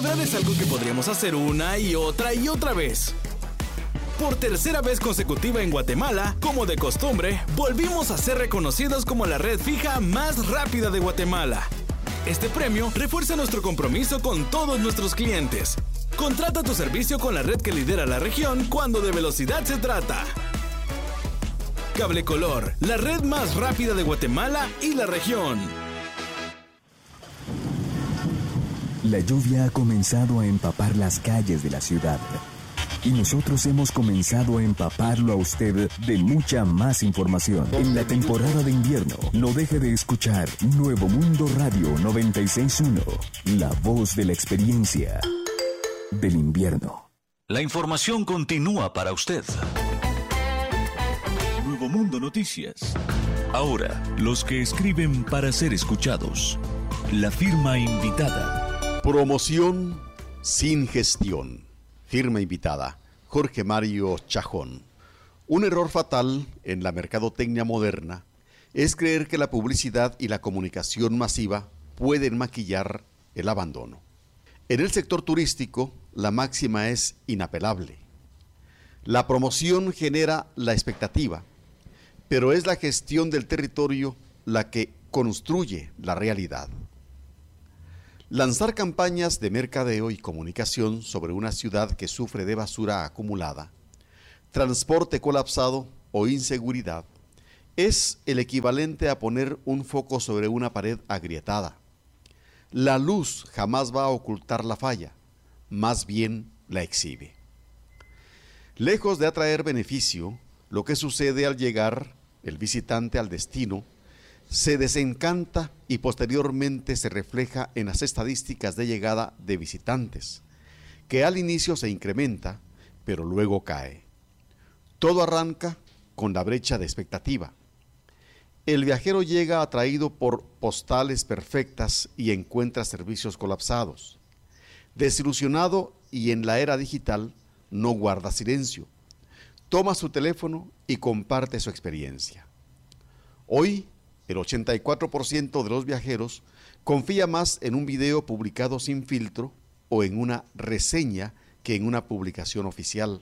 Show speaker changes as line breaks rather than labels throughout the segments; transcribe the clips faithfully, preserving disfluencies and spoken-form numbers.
verdad es algo que podríamos hacer una y otra y otra vez. Por tercera vez consecutiva en Guatemala, como de costumbre, volvimos a ser reconocidos como la red fija más rápida de Guatemala. Este premio refuerza nuestro compromiso con todos nuestros clientes. Contrata tu servicio con la red que lidera la región cuando de velocidad se trata. Cable Color, la red más rápida de Guatemala y la región.
La lluvia ha comenzado a empapar las calles de la ciudad. Y nosotros hemos comenzado a empaparlo a usted de mucha más información. En la temporada de invierno, no deje de escuchar Nuevo Mundo Radio noventa y seis punto uno, la voz de la experiencia del invierno.
La información continúa para usted. Nuevo Mundo Noticias. Ahora, los que escriben para ser escuchados. La firma invitada.
Promoción sin gestión. Firma invitada, Jorge Mario Chajón. Un error fatal en la mercadotecnia moderna es creer que la publicidad y la comunicación masiva pueden maquillar el abandono. En el sector turístico, la máxima es inapelable. La promoción genera la expectativa, pero es la gestión del territorio la que construye la realidad. Lanzar campañas de mercadeo y comunicación sobre una ciudad que sufre de basura acumulada, transporte colapsado o inseguridad es el equivalente a poner un foco sobre una pared agrietada. La luz jamás va a ocultar la falla, más bien la exhibe. Lejos de atraer beneficio, lo que sucede al llegar el visitante al destino se desencanta y posteriormente se refleja en las estadísticas de llegada de visitantes, que al inicio se incrementa, pero luego cae. Todo arranca con la brecha de expectativa. El viajero llega atraído por postales perfectas y encuentra servicios colapsados. Desilusionado y en la era digital, no guarda silencio. Toma su teléfono y comparte su experiencia. Hoy, el ochenta y cuatro por ciento de los viajeros confía más en un video publicado sin filtro o en una reseña que en una publicación oficial.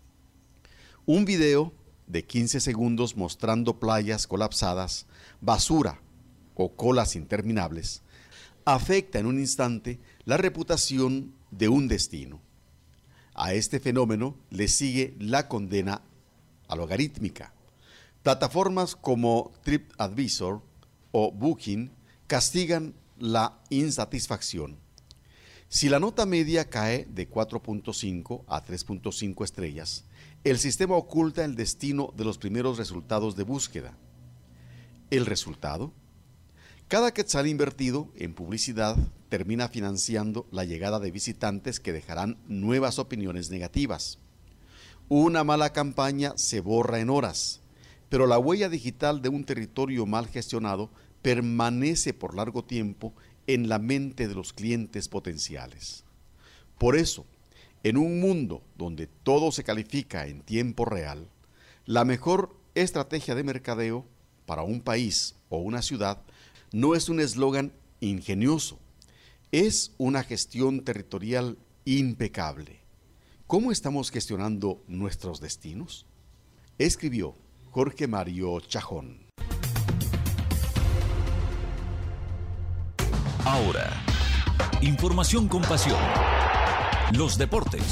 Un video de quince segundos mostrando playas colapsadas, basura o colas interminables afecta en un instante la reputación de un destino. A este fenómeno le sigue la condena algorítmica. Plataformas como TripAdvisor o Booking castigan la insatisfacción. Si la nota media cae de cuatro punto cinco a tres punto cinco estrellas, el sistema oculta el destino de los primeros resultados de búsqueda. ¿El resultado? Cada quetzal invertido en publicidad termina financiando la llegada de visitantes que dejarán nuevas opiniones negativas. Una mala campaña se borra en horas, pero la huella digital de un territorio mal gestionado permanece por largo tiempo en la mente de los clientes potenciales. Por eso, en un mundo donde todo se califica en tiempo real, la mejor estrategia de mercadeo para un país o una ciudad no es un eslogan ingenioso, es una gestión territorial impecable. ¿Cómo estamos gestionando nuestros destinos? Escribió Jorge Mario Chajón.
Ahora, información con pasión. Los deportes.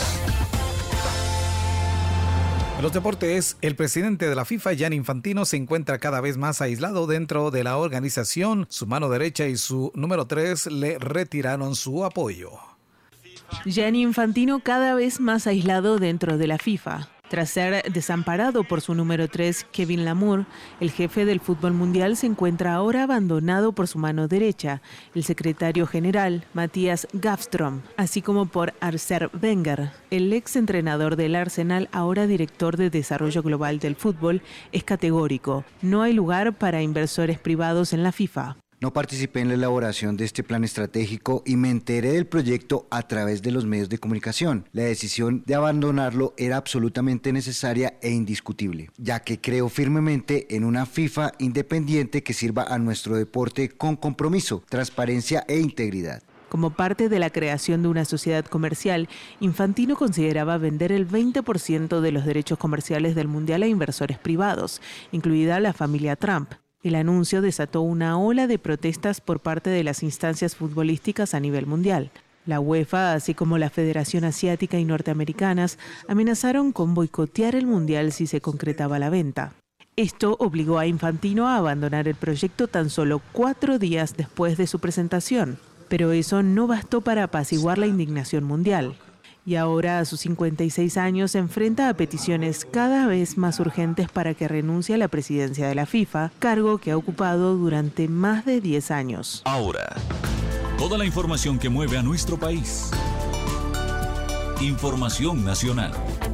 En los deportes, el presidente de la FIFA, Gianni Infantino, se encuentra cada vez más aislado dentro de la organización. Su mano derecha y su número tres le retiraron su apoyo.
Gianni Infantino cada vez más aislado dentro de la FIFA. Tras ser desamparado por su número tres, Kevin Lamour, el jefe del fútbol mundial se encuentra ahora abandonado por su mano derecha, el secretario general, Matthias Gafstrom, así como por Arsène Wenger. El ex entrenador del Arsenal, ahora director de desarrollo global del fútbol, es categórico. No hay lugar para inversores privados en la FIFA.
No participé en la elaboración de este plan estratégico y me enteré del proyecto a través de los medios de comunicación. La decisión de abandonarlo era absolutamente necesaria e indiscutible, ya que creo firmemente en una FIFA independiente que sirva a nuestro deporte con compromiso, transparencia e integridad.
Como parte de la creación de una sociedad comercial, Infantino consideraba vender el veinte por ciento de los derechos comerciales del Mundial a inversores privados, incluida la familia Trump. El anuncio desató una ola de protestas por parte de las instancias futbolísticas a nivel mundial. La UEFA, así como la Federación Asiática y Norteamericanas, amenazaron con boicotear el Mundial si se concretaba la venta. Esto obligó a Infantino a abandonar el proyecto tan solo cuatro días después de su presentación. Pero eso no bastó para apaciguar la indignación mundial. Y ahora, a sus cincuenta y seis años, se enfrenta a peticiones cada vez más urgentes para que renuncie a la presidencia de la FIFA, cargo que ha ocupado durante más de diez años.
Ahora, toda la información que mueve a nuestro país. Información nacional.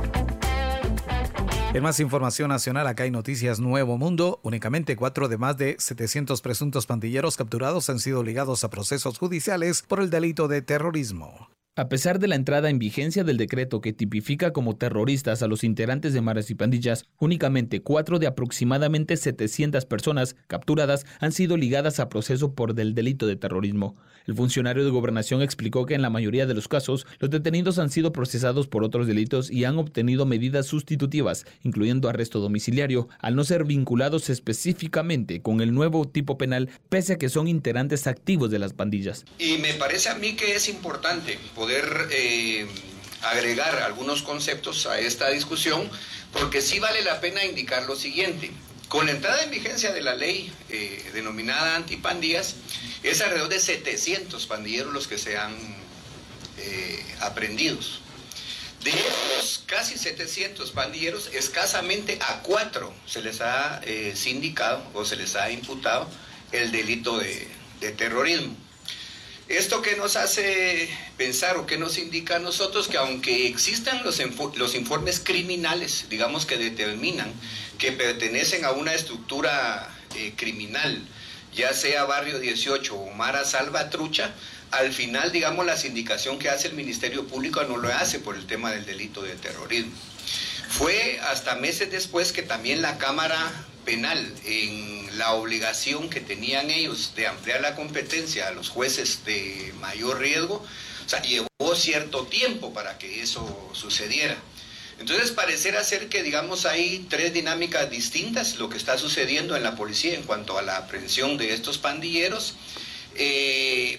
En más información nacional, acá hay noticias Nuevo Mundo. Únicamente cuatro de más de setecientos presuntos pandilleros capturados han sido ligados a procesos judiciales por el delito de terrorismo.
A pesar de la entrada en vigencia del decreto que tipifica como terroristas a los integrantes de maras y pandillas, únicamente cuatro de aproximadamente setecientas personas capturadas han sido ligadas a proceso por el delito de terrorismo. El funcionario de Gobernación explicó que en la mayoría de los casos, los detenidos han sido procesados por otros delitos y han obtenido medidas sustitutivas, incluyendo arresto domiciliario, al no ser vinculados específicamente con el nuevo tipo penal, pese a que son integrantes activos de las pandillas.
Y me parece a mí que es importante poder eh, agregar algunos conceptos a esta discusión, porque sí vale la pena indicar lo siguiente. Con la entrada en vigencia de la ley eh, denominada antipandillas, es alrededor de setecientos pandilleros los que se han eh, aprendidos. De esos casi setecientos pandilleros, escasamente a cuatro se les ha eh, sindicado o se les ha imputado el delito de, de terrorismo. ¿Esto qué nos hace pensar o qué nos indica a nosotros? Que aunque existan los, los informes criminales, digamos, que determinan que pertenecen a una estructura eh, criminal, ya sea Barrio dieciocho o Mara Salvatrucha, al final, digamos, la sindicación que hace el Ministerio Público no lo hace por el tema del delito de terrorismo. Fue hasta meses después que también la Cámara Penal, en la obligación que tenían ellos de ampliar la competencia a los jueces de mayor riesgo, o sea, llevó cierto tiempo para que eso sucediera. Entonces, pareciera ser que, digamos, hay tres dinámicas distintas, lo que está sucediendo en la policía en cuanto a la aprehensión de estos pandilleros, eh,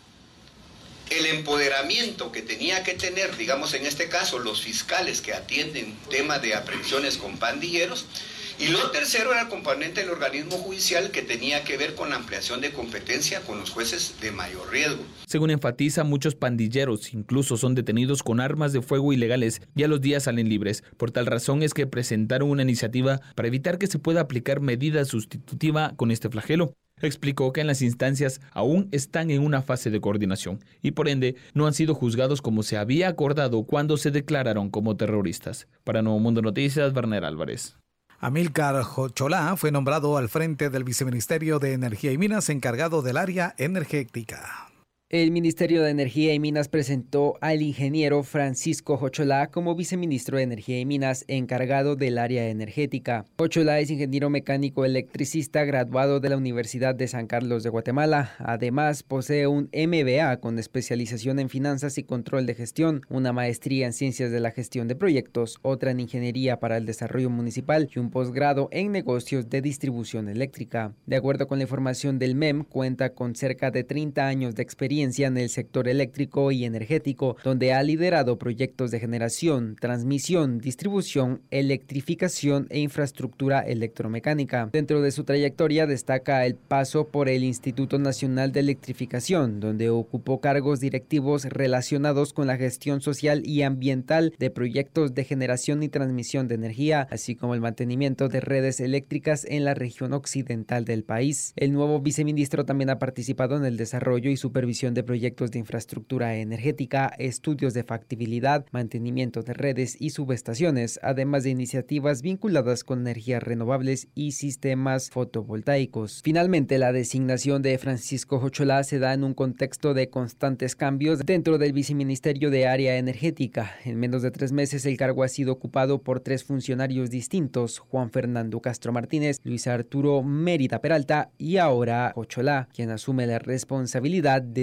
el empoderamiento que tenía que tener, digamos, en este caso, los fiscales que atienden temas de aprehensiones con pandilleros. Y lo tercero era el componente del organismo judicial, que tenía que ver con la ampliación de competencia con los jueces de mayor riesgo.
Según enfatiza, muchos pandilleros incluso son detenidos con armas de fuego ilegales y a los días salen libres. Por tal razón es que presentaron una iniciativa para evitar que se pueda aplicar medida sustitutiva con este flagelo. Explicó que en las instancias aún están en una fase de coordinación y por ende no han sido juzgados como se había acordado cuando se declararon como terroristas. Para Nuevo Mundo Noticias, Werner Álvarez.
Amílcar Cholá fue nombrado al frente del Viceministerio de Energía y Minas encargado del área energética.
El Ministerio de Energía y Minas presentó al ingeniero Francisco Cholá como viceministro de Energía y Minas encargado del área energética. Cholá es ingeniero mecánico electricista graduado de la Universidad de San Carlos de Guatemala. Además, posee un M B A con especialización en finanzas y control de gestión, una maestría en ciencias de la gestión de proyectos, otra en ingeniería para el desarrollo municipal y un posgrado en negocios de distribución eléctrica. De acuerdo con la información del M E M, cuenta con cerca de treinta años de experiencia en el sector eléctrico y energético, donde ha liderado proyectos de generación, transmisión, distribución, electrificación e infraestructura electromecánica. Dentro de su trayectoria destaca el paso por el Instituto Nacional de Electrificación, donde ocupó cargos directivos relacionados con la gestión social y ambiental de proyectos de generación y transmisión de energía, así como el mantenimiento de redes eléctricas en la región occidental del país. El nuevo viceministro también ha participado en el desarrollo y supervisión de proyectos de infraestructura energética, estudios de factibilidad, mantenimiento de redes y subestaciones, además de iniciativas vinculadas con energías renovables y sistemas fotovoltaicos. Finalmente, la designación de Francisco Cholá se da en un contexto de constantes cambios dentro del viceministerio de área energética. En menos de tres meses, el cargo ha sido ocupado por tres funcionarios distintos: Juan Fernando Castro Martínez, Luis Arturo Mérida Peralta y ahora Cholá, quien asume la responsabilidad de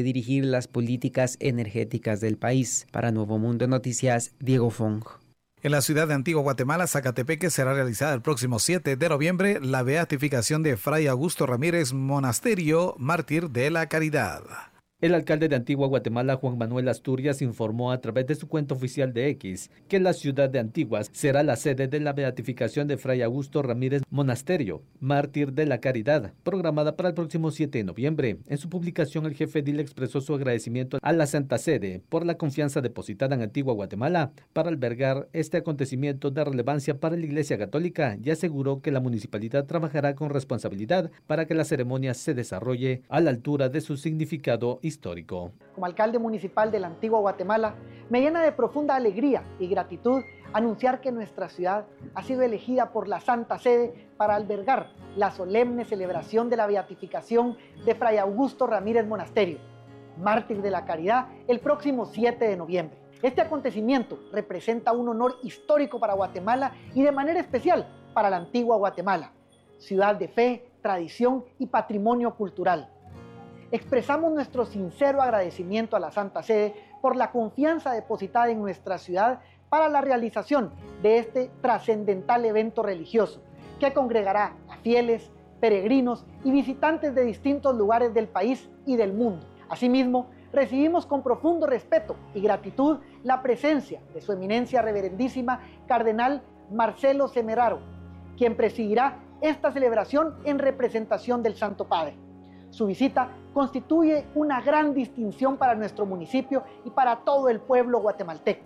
dirigir las políticas energéticas del país. Para Nuevo Mundo Noticias, Diego Fong.
En la ciudad de Antigua Guatemala, Zacatepeque, será realizada el próximo siete de noviembre la beatificación de Fray Augusto Ramírez Monasterio, mártir de la Caridad.
El alcalde de Antigua Guatemala, Juan Manuel Asturias, informó a través de su cuenta oficial de X que la ciudad de Antigua será la sede de la beatificación de Fray Augusto Ramírez Monasterio, mártir de la Caridad, programada para el próximo siete de noviembre. En su publicación, el jefe edil expresó su agradecimiento a la Santa Sede por la confianza depositada en Antigua Guatemala para albergar este acontecimiento de relevancia para la Iglesia Católica y aseguró que la municipalidad trabajará con responsabilidad para que la ceremonia se desarrolle a la altura de su significado histórico.
Como alcalde municipal de la Antigua Guatemala, me llena de profunda alegría y gratitud anunciar que nuestra ciudad ha sido elegida por la Santa Sede para albergar la solemne celebración de la beatificación de Fray Augusto Ramírez Monasterio, mártir de la Caridad, el próximo siete de noviembre. Este acontecimiento representa un honor histórico para Guatemala y de manera especial para la Antigua Guatemala, ciudad de fe, tradición y patrimonio cultural. Expresamos nuestro sincero agradecimiento a la Santa Sede por la confianza depositada en nuestra ciudad para la realización de este trascendental evento religioso que congregará a fieles, peregrinos y visitantes de distintos lugares del país y del mundo. Asimismo, recibimos con profundo respeto y gratitud la presencia de su eminencia reverendísima Cardenal Marcelo Semeraro, quien presidirá esta celebración en representación del Santo Padre. Su visita constituye una gran distinción para nuestro municipio y para todo el pueblo guatemalteco.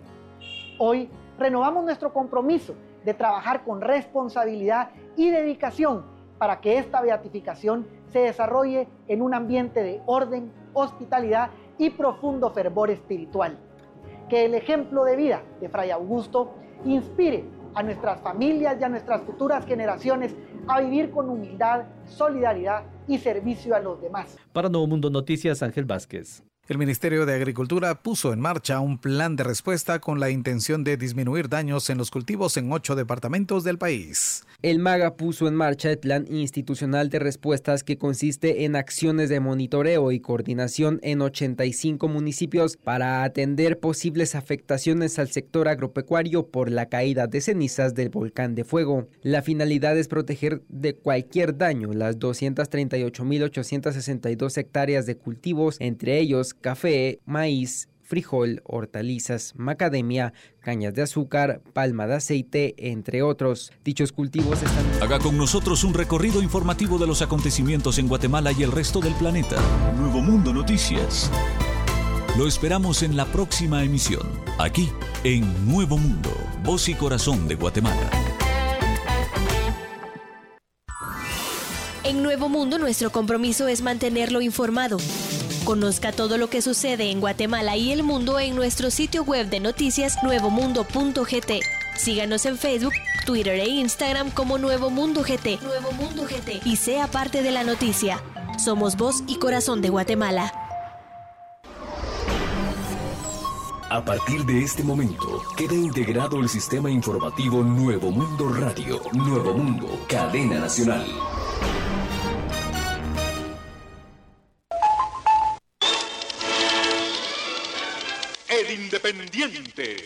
Hoy renovamos nuestro compromiso de trabajar con responsabilidad y dedicación para que esta beatificación se desarrolle en un ambiente de orden, hospitalidad y profundo fervor espiritual. Que el ejemplo de vida de Fray Augusto inspire a nuestras familias y a nuestras futuras generaciones a vivir con humildad, solidaridad y servicio a los demás.
Para Nuevo Mundo Noticias, Ángel Vázquez.
El Ministerio de Agricultura puso en marcha un plan de respuesta con la intención de disminuir daños en los cultivos en ocho departamentos del país.
El MAGA puso en marcha el Plan Institucional de Respuestas, que consiste en acciones de monitoreo y coordinación en ochenta y cinco municipios para atender posibles afectaciones al sector agropecuario por la caída de cenizas del volcán de fuego. La finalidad es proteger de cualquier daño las doscientas treinta y ocho mil ochocientas sesenta y dos hectáreas de cultivos, entre ellos café, maíz, frijol, hortalizas, macadamia, cañas de azúcar, palma de aceite, entre otros. Dichos cultivos están...
Haga con nosotros un recorrido informativo de los acontecimientos en Guatemala y el resto del planeta. Nuevo Mundo Noticias. Lo esperamos en la próxima emisión, aquí en Nuevo Mundo, voz y corazón de Guatemala.
En Nuevo Mundo, nuestro compromiso es mantenerlo informado. Conozca todo lo que sucede en Guatemala y el mundo en nuestro sitio web de noticias nuevo mundo punto g t. Síganos en Facebook, Twitter e Instagram como Nuevo Mundo G T. Nuevo Mundo G T. Y sea parte de la noticia. Somos voz y corazón de Guatemala.
A partir de este momento, queda integrado el sistema informativo Nuevo Mundo Radio. Nuevo Mundo, cadena nacional.
El Independiente.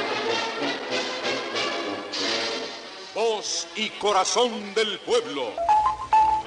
Voz y corazón del pueblo.